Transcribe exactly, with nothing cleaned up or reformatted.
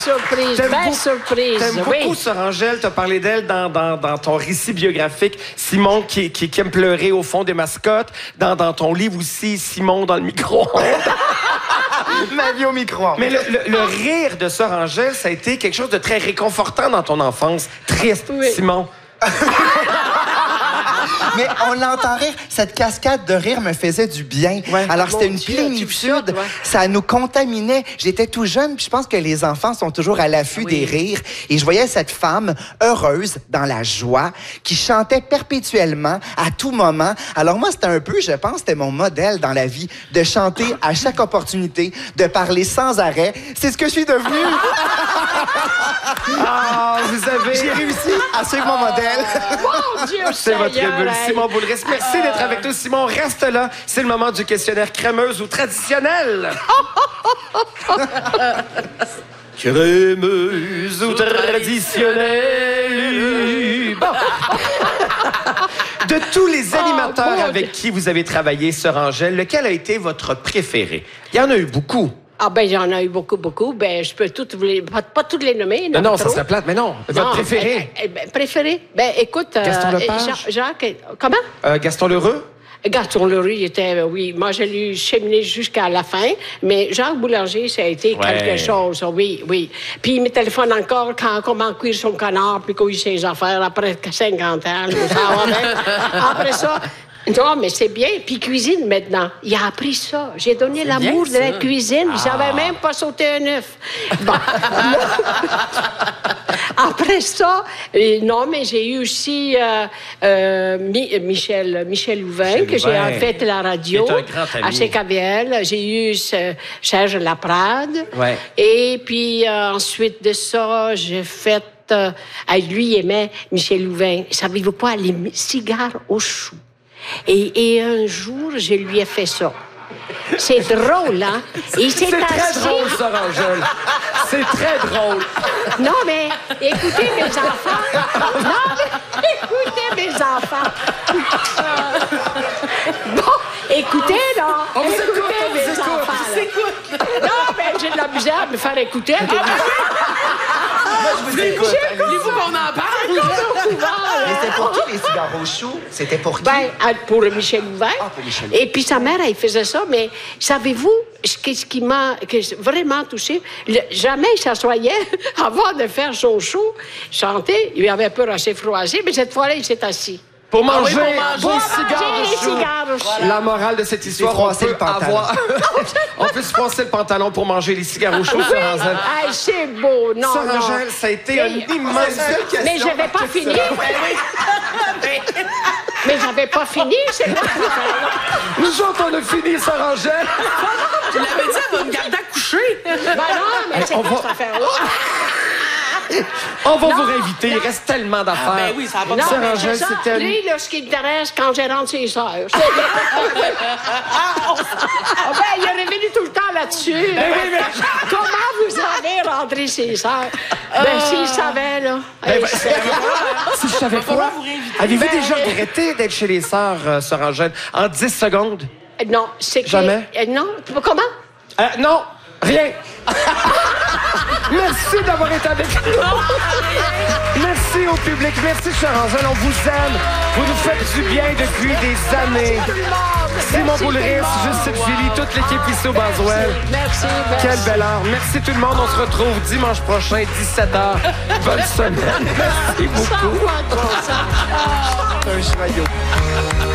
Surprise, belle beaucoup, surprise. T'aimes oui. beaucoup Sœur Angèle, t'as parlé d'elle dans, dans, dans ton récit biographique. Simon qui, qui, qui aime pleurer au fond des mascottes. Dans, dans ton livre aussi, Simon dans le micro-ondes. Ma vie au micro-ondes. Mais le, le, le rire de Sœur Angèle, ça a été quelque chose de très réconfortant dans ton enfance. Triste, Oui. Simon. Mais on l'entend rire. Cette cascade de rire me faisait du bien. Ouais. Alors, Mon c'était une Dieu, plénitude. tu me sautes, ouais. Ça nous contaminait. J'étais tout jeune, puis je pense que les enfants sont toujours à l'affût Oui. des rires. Et je voyais cette femme heureuse, dans la joie, qui chantait perpétuellement, à tout moment. Alors moi, c'était un peu, je pense, c'était mon modèle dans la vie, de chanter à chaque opportunité, de parler sans arrêt. C'est ce que je suis devenu. Ah, vous avez... J'ai réussi à suivre mon modèle. Mon Dieu, C'est votre Seigneur, bulle, hey. Simon Boulris. Merci d'être avec nous, Simon. Reste là. C'est le moment du questionnaire crémeuse ou traditionnel. Crémeuse ou traditionnelle. Bon. De tous les animateurs Oh, mon avec qui vous avez travaillé, Sœur Angèle, lequel a été votre préféré? Il y en a eu beaucoup. Ah ben, il y en a eu beaucoup, beaucoup. Ben, je peux toutes vous les... Pas, pas toutes les nommer. Non, non, ça trop. serait plate, mais non. Votre Non, préféré? ben, ben, préféré? Ben, écoute... euh, Gaston Lepage? Jean- Jacques... Comment? Euh, Gaston Lheureux? Gaston Leroux, il était, euh, oui, moi, je l'ai cheminé jusqu'à la fin, mais Jacques Boulanger, ça a été Ouais. quelque chose, oui, oui. Puis il me téléphone encore quand comment cuire son canard, puis cuire ses affaires après cinquante ans, là, ça va bien. Après ça... Non, mais c'est bien. Puis cuisine maintenant. Il a appris ça. J'ai donné l'amour de la cuisine. Il savait même pas sauter un œuf. Bon. Après ça, euh, non, mais j'ai eu aussi euh, euh, Mi- Michel, Michel Louvain, Michel que j'ai Louvain. en fait la radio Qui est un grand ami. à C K V L. J'ai eu ce- Serge Laprade. Ouais. Et puis euh, ensuite de ça, j'ai fait... Euh, ah, lui, il aimait Michel Louvain. Savez-vous quoi? Les mi- cigares au chou. Et, et un jour, je lui ai fait ça. C'est drôle, hein? Il s'est C'est très assis. drôle, Sœur Angèle. C'est très drôle. Non, mais écoutez mes enfants. Non, mais écoutez mes enfants. Bon, écoutez, là. On vous écoutez écoute, on vous mes écoute. enfants. là. Non, mais j'ai de la misère à me faire écouter. Moi, je vous écoute. Voulez-vous qu'on en parle? Mais c'était pour qui les cigares au chou? C'était pour qui? Ben, à- pour Michel Louvain. Ah, pour Michel Et puis sa mère, elle faisait ça, mais savez-vous ce qui, ce qui m'a que j'ai vraiment touché? Le- jamais il s'assoyait avant de faire son show, chanter. Il avait peur assez froissé, mais cette fois-là, il s'est assis. Pour manger, pour manger. des Pour cigares manger au les chou. cigares au chou. La morale de cette histoire, on froisser peut le pantalon. avoir... on peut se froisser le pantalon pour manger les cigares au chaud, Sœur Angèle. Hey, c'est beau, non, Sœur non. Angèle, ça a été Mais- un immense... Mais j'avais pas fini. Mais j'avais pas fini, c'est moi qui fais. Nous autres, on a fini, Sœur Angèle. Je l'avais dit, elle va me garder à coucher. Ben non, mais c'est on pas va- cette affaire-là. On va Non, vous réinviter, il non. reste tellement d'affaires. ben oui, ça a pas de Non, Sœur mais Angèle, c'est ça. c'était... une- Lui, là, ce qui l'intéresse, quand j'ai rentré ses sœurs. C'est bien. Ah, ben, il est revenu tout le temps là-dessus. Comment vous avez rentré ses sœurs? Ben, s'il savait, là. Hey, c'est- Si je savais falloir pas, vous réinviter. avez-vous Ben, déjà regretté d'être chez les sœurs, euh, Sœur Angèle, en dix secondes? Non, c'est que... Jamais? Euh, non, comment? Euh, non, rien. Merci d'avoir été avec nous. Merci au public. Merci, Sœur Angèle. On vous aime. Vous nous faites du bien depuis des années. Simon Merci Boulris, tout le monde. Justine Julie, toute l'équipe ici au Boswell. Merci, merci. Quelle belle heure. Merci tout le monde. On se retrouve dimanche prochain, dix-sept heures. Bonne semaine. Merci beaucoup. Ça va, bon sang. Un joyau.